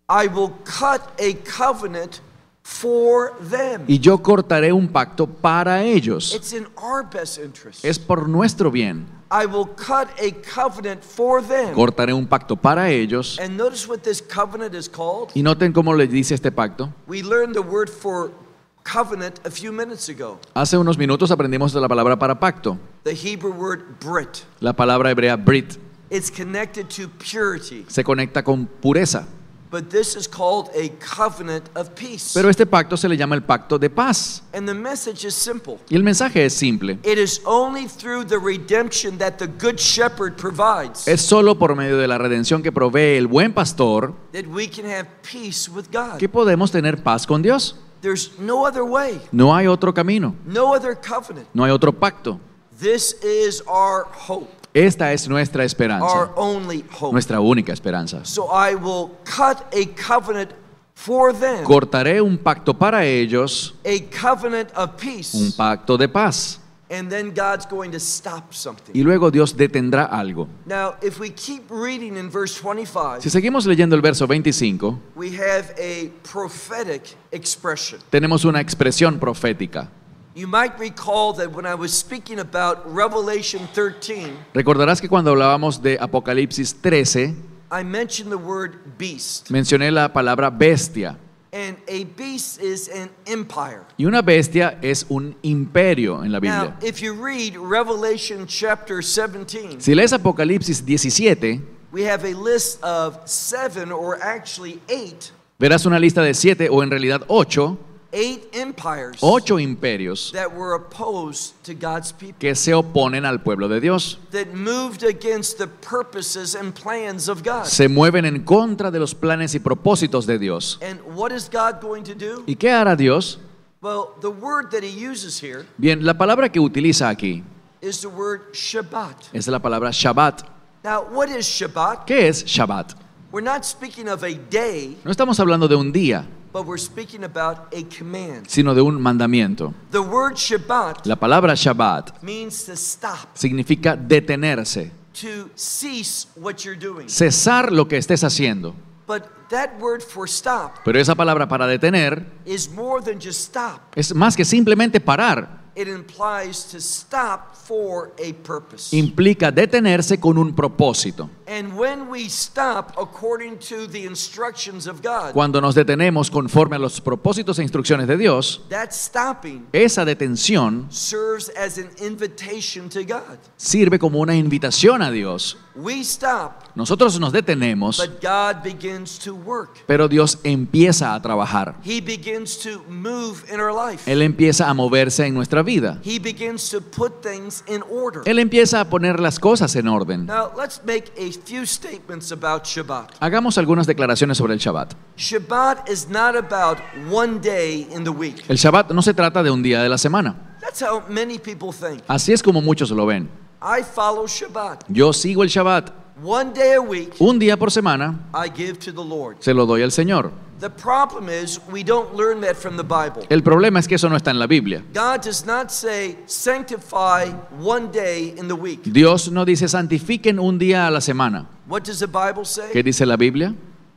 I will cut a covenant for them. Y yo cortaré un pacto para ellos. It's in our best interest. Es por nuestro bien. I will cut a covenant for them. Cortaré un pacto para ellos. And notice what this covenant is called. Y noten cómo le dice este pacto. We learned the word for covenant a few minutes ago. Hace unos minutos aprendimos de la palabra para pacto. The Hebrew word brit. La palabra hebrea brit It's connected to purity. se conecta con pureza. But this is called a covenant of peace. Pero este pacto se le llama el pacto de paz. And the message is simple. Y el mensaje es simple. It is only through the redemption that the good shepherd provides Es solo por medio de la redención que provee el buen pastor that we can have peace with God. que podemos tener paz con Dios. There's no other way, No hay otro camino, no other covenant. no hay otro pacto. This is our hope, Esta es nuestra our esperanza, only hope. nuestra única esperanza. So I will cut a covenant for them, Cortaré un pacto para ellos, a covenant of un peace, pacto de paz. and then God's going to stop something. Y luego Dios detendrá algo. Now, if we keep reading in verse 25, Si seguimos leyendo el verso 25, we have a prophetic expression. tenemos una expresión profética. You might recall that when I was speaking about Revelation 13, Recordarás que cuando hablábamos de Apocalipsis 13, I mentioned the word beast. mencioné la palabra bestia. And a beast is an empire. Y una bestia es un imperio en la Now, Biblia. if you read Revelation chapter 17, Si lees Apocalipsis 17, we have a list of 7, or actually 8, verás una lista de 7 o en realidad 8 empires imperios that were opposed to God's people, que se oponen al pueblo de Dios. that moved against the purposes and plans of God. Se mueven en contra de los planes y propósitos de Dios. And what is God going to do? ¿Y qué hará Dios? Well, the word that he uses here Bien, la palabra que utiliza aquí is the word Shabbat. es la palabra Shabbat. Now, what is Shabbat? ¿Qué es Shabbat? We're not speaking of a day, No estamos hablando de un día, but we're speaking about a command. sino de un mandamiento. The word Shabbat La palabra Shabbat means to stop, significa detenerse, to cease what you're doing. cesar lo que estés haciendo. But that word for stop Pero esa palabra para detener is more than just stop. es más que simplemente parar. It implies to stop for a purpose. Implica detenerse con un propósito. And when we stop according to the instructions of God, Cuando nos detenemos conforme a los propósitos e instrucciones de Dios, that stopping esa detención serves as an invitation to God. sirve como una invitación a Dios. We stop, Nosotros nos detenemos, but God begins to work. pero Dios empieza a trabajar. He begins to move in our life. Él empieza a moverse en nuestra vida. He begins to put things in order. Él empieza a poner las cosas en orden. Now, let's make a few statements about Shabbat. Hagamos algunas declaraciones sobre el Shabbat. Shabbat is not about one day in the week. El Shabbat no se trata de un día de la semana. That's how many people think. Así es como muchos lo ven. I follow Shabbat. Yo sigo el Shabbat. One day a week, Un día por semana I give to the Lord. se lo doy al Señor. The problem is we don't learn that from the Bible. El problema es que eso no está en la Biblia. God does not say sanctify one day in the week. Dios no dice santifiquen un día a la semana. What does the Bible ¿Qué say? dice la Biblia?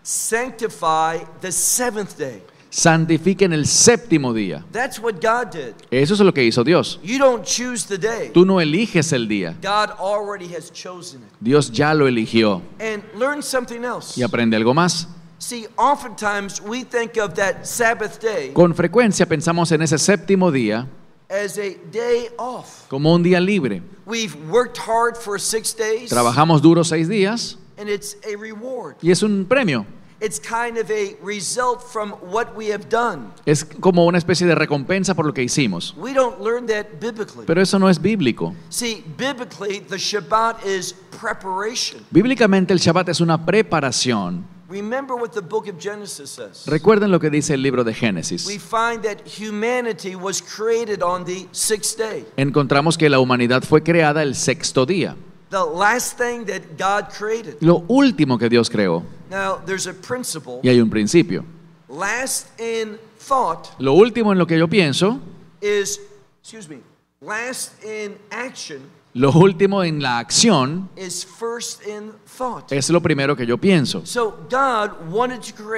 Sanctify the seventh day. Santifiquen el séptimo día. That's what God did. Eso es lo que hizo Dios. You don't choose the day. Tú no eliges el día. God already has chosen it. Dios ya lo eligió. And learn something else. Y aprende algo más. See, oftentimes we think of that Sabbath day Con frecuencia pensamos en ese séptimo día as a day off. como un día libre. We've worked hard for 6 days, Trabajamos duro 6 días and it's a reward. y es un premio. It's kind of a result from what we have done. Es como una especie de recompensa por lo que hicimos. We don't learn that biblically. Pero eso no es bíblico. See, biblically, the Shabbat is preparation. Bíblicamente el Shabbat es una preparación. Remember what the book of Genesis says. Recuerden lo que dice el libro de Génesis. We find that humanity was created on the 6th day. Encontramos que la humanidad fue creada el sexto día. The last thing that God created. Lo último que Dios creó. Now, there's a principle. Y hay un principio. Last in thought Lo último en lo que yo pienso, is, last in action lo último en la acción is first in thought. es lo primero que yo pienso. So God wanted to create